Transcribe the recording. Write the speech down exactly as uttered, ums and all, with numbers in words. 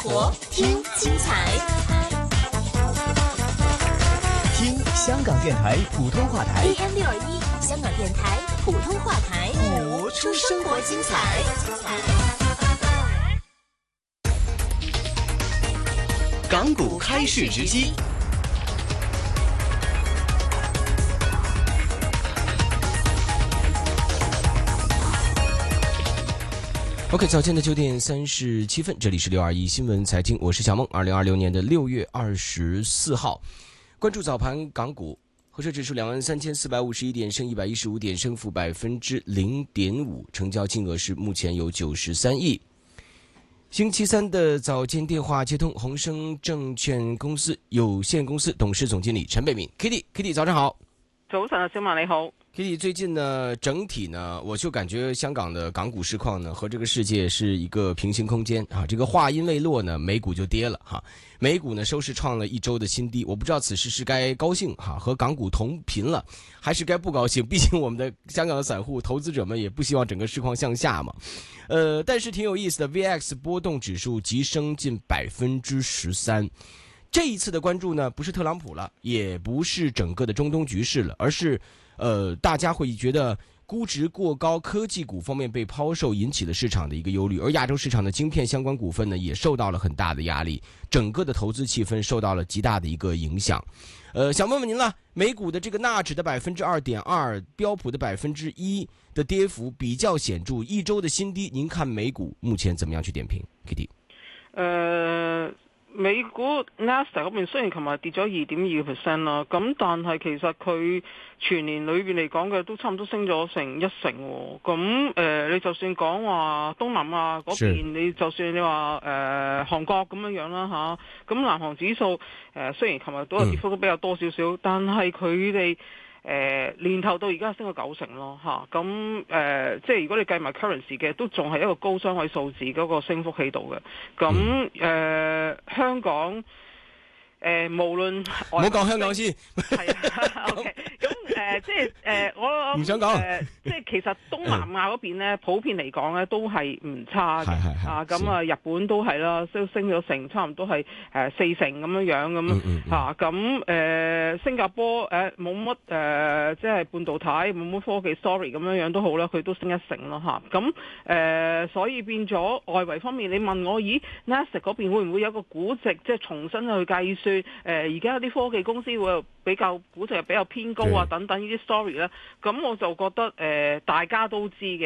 活，听精彩， 听香港电台普通话台 A M 六二一，香港电台普通话台， 活出生活精彩。港股开市直击。OK， 早间的九点三十七分，这里是六二一新闻财经，我是小梦。二零二六年的六月二十四号，关注早盘港股，恒生指数两万三千四百五十一点，升一百一十五点，升幅百分之零点五，成交金额是目前有九十三亿。星期三的早间电话接通，恒生证券公司有限公司董事总经理陈北敏 ，Kitty，Kitty， 早上好。 早晨啊，小馬你好。 Kitty， 最近呢，整体呢，我就感觉香港的港股市况呢，和这个世界是一个平行空间啊。这个话音未落呢，美股就跌了哈。美股呢收市创了一周的新低，我不知道此时是该高兴哈，和港股同频了，还是该不高兴？毕竟我们的香港的散户投资者们也不希望整个市况向下嘛。呃，但是挺有意思的 ，V X 波动指数急升近百分之十三。这一次的关注呢，不是特朗普了，也不是整个的中东局势了，而是呃，大家会觉得估值过高，科技股方面被抛售，引起了市场的一个忧虑。而亚洲市场的晶片相关股份呢，也受到了很大的压力，整个的投资气氛受到了极大的一个影响。呃，想问问您了，美股的这个纳指的百分之二点二，标普的百分之一的跌幅比较显著，一周的新低，您看美股目前怎么样去点评 ？Kitty？ 呃。美股 Nasdaq 嗰邊雖然琴日跌咗二點二個 percent 啦，咁但係其實佢全年裏邊嚟講嘅都差唔多升咗成一成喎。咁誒、呃，你就算講話東南亞嗰邊，你就算你話誒、呃、韓國咁樣樣啦嚇，咁南韓指數誒、呃、雖然琴日都係跌幅都比較多少少，嗯、但係佢哋誒、呃、年頭到而家升咗九成咯嚇，咁、啊、誒、呃、即係如果你計埋 currency 嘅，都仲係一個高雙位數字嗰個升幅喺度嘅。咁誒、呃、香港誒、呃、無論唔好講香港先， 係啊 OK， 咁誒、呃、即係誒、呃、我唔想講誒即係其實東南亞嗰邊咧，普遍嚟講咧都係唔差嘅啊。咁啊日本都係啦，都升咗成差唔多係誒四成咁樣樣咁嚇。咁誒新加坡誒冇乜誒即係半導體冇乜科技 sorry 咁樣樣都好啦，佢都升一成咯嚇。咁、啊、誒、呃、所以變咗外圍方面，你問我咦 Nasdaq 嗰邊會唔會有個估值即係重新去計算？誒而家啲科技公司會比較估值比較偏高啊等等呢啲 story 咧，咁我就覺得誒、呃、大家都知嘅。